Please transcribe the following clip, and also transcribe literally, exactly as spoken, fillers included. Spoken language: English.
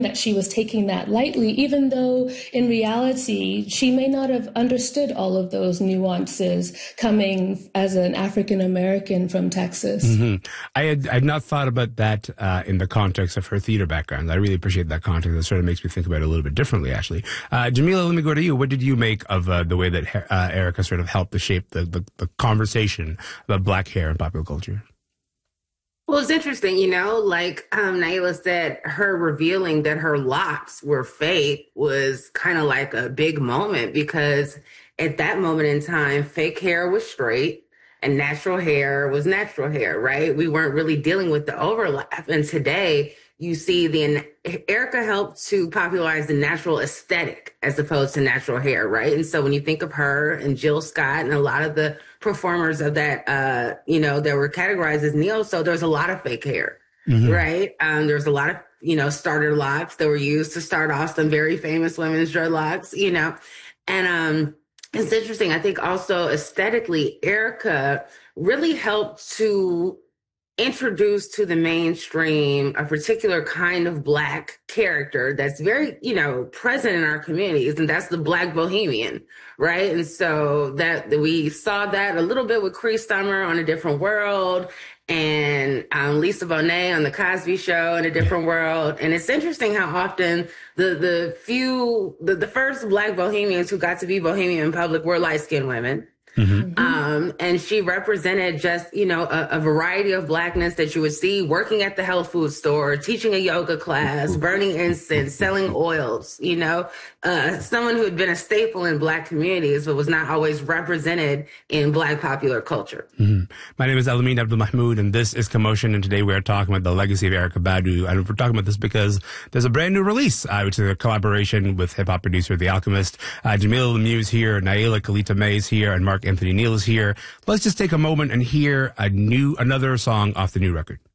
that she was taking that lightly, even though in reality, she may not have understood all of those nuances coming as an African American from Texas. Mm-hmm. I had I'd not thought about that uh, in the context of her theater background. I really appreciate that context. It sort of makes me think about it a little bit differently, actually. Uh, Jamila, let me go to you. What did you make of uh, the way that uh, Erica sort of helped to shape the, the, the conversation about Black hair in popular culture? Well, it's interesting, you know, like um, Naila said, her revealing that her locks were fake was kind of like a big moment, because at that moment in time, fake hair was straight and natural hair was natural hair, right? We weren't really dealing with the overlap. And today you see the Erica helped to popularize the natural aesthetic as opposed to natural hair, right? And so when you think of her and Jill Scott and a lot of the performers of that, uh, you know, that were categorized as neo, so there's a lot of fake hair, mm-hmm. right? Um, there's a lot of, you know, starter locks that were used to start off some very famous women's dreadlocks, you know, and um, it's interesting. I think also aesthetically, Erica really helped to introduce to the mainstream a particular kind of Black character that's very, you know, present in our communities, and that's the Black bohemian, right? And so that we saw that a little bit with Cree Summer on A Different World, and um, Lisa Bonet on The Cosby Show in A Different World. And it's interesting how often the the few, the, the first Black bohemians who got to be bohemian in public were light-skinned women. Mm-hmm. Um, and she represented just, you know, a, a variety of Blackness that you would see working at the health food store, teaching a yoga class, burning incense, selling oils, you know, uh, someone who had been a staple in Black communities, but was not always represented in Black popular culture. Mm-hmm. My name is Alameen Abdul Mahmoud, and this is Commotion. And today we are talking about the legacy of Erykah Badu. And we're talking about this because there's a brand new release, uh, which is a collaboration with hip hop producer The Alchemist. Uh, Jamila Lemieux is here, Naila Kalita May is here, and Mark Anthony Neal is here. Let's just take a moment and hear a new, another song off the new record.